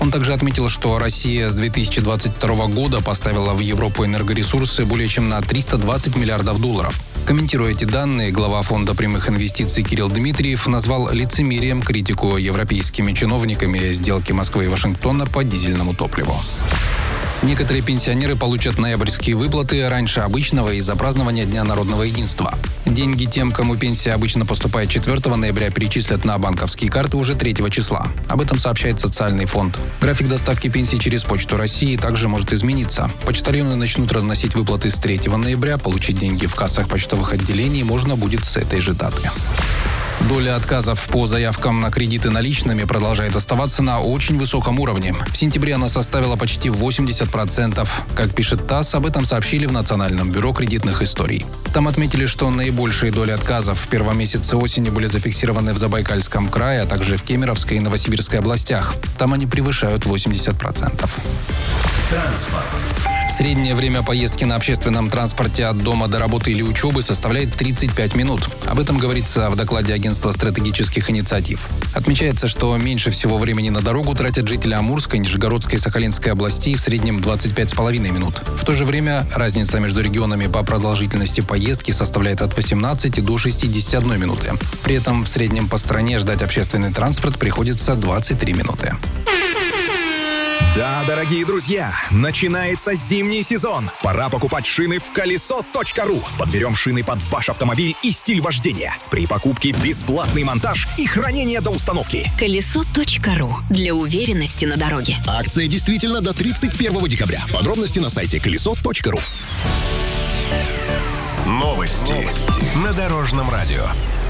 Он также отметил, что Россия с 2022 года поставила в Европу энергоресурсы более чем на 320 миллиардов долларов. Комментируя эти данные, глава Фонда прямых инвестиций Кирилл Дмитриев назвал лицемерием критику европейскими чиновниками сделки Москвы и Вашингтона по дизельному топливу. Некоторые пенсионеры получат ноябрьские выплаты раньше обычного из-за празднования Дня народного единства. Деньги тем, кому пенсия обычно поступает 4 ноября, перечислят на банковские карты уже 3 числа. Об этом сообщает Социальный фонд. График доставки пенсий через Почту России также может измениться. Почтальоны начнут разносить выплаты с 3 ноября. Получить деньги в кассах почтовых отделений можно будет с этой же даты. Доля отказов по заявкам на кредиты наличными продолжает оставаться на очень высоком уровне. В сентябре она составила почти 80%. Как пишет ТАСС, об этом сообщили в Национальном бюро кредитных историй. Там отметили, что наибольшие доли отказов в первом месяце осени были зафиксированы в Забайкальском крае, а также в Кемеровской и Новосибирской областях. Там они превышают 80%. Транспорт. Среднее время поездки на общественном транспорте от дома до работы или учебы составляет 35 минут. Об этом говорится в докладе Агентства стратегических инициатив. Отмечается, что меньше всего времени на дорогу тратят жители Амурской, Нижегородской и Сахалинской областей, в среднем 25,5 минут. В то же время разница между регионами по продолжительности поездки составляет от 18 до 61 минуты. При этом в среднем по стране ждать общественный транспорт приходится 23 минуты. Да, дорогие друзья, начинается зимний сезон. Пора покупать шины в колесо.ру. Подберем шины под ваш автомобиль и стиль вождения. При покупке бесплатный монтаж и хранение до установки. Колесо.ру. Для уверенности на дороге. Акция действительно до 31 декабря. Подробности на сайте колесо.ру. Новости на Дорожном радио.